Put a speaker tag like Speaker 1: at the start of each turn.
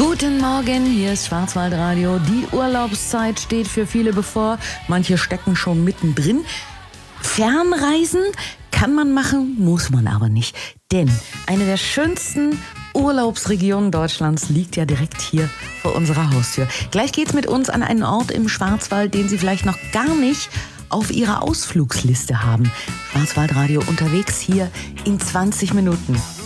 Speaker 1: Guten Morgen, hier ist Schwarzwaldradio. Die Urlaubszeit steht für viele bevor. Manche stecken schon mittendrin. Fernreisen kann man machen, muss man aber nicht. Denn eine der schönsten Urlaubsregionen Deutschlands liegt ja direkt hier vor unserer Haustür. Gleich geht's mit uns an einen Ort im Schwarzwald, den Sie vielleicht noch gar nicht auf Ihrer Ausflugsliste haben. Schwarzwaldradio unterwegs hier in 20 Minuten.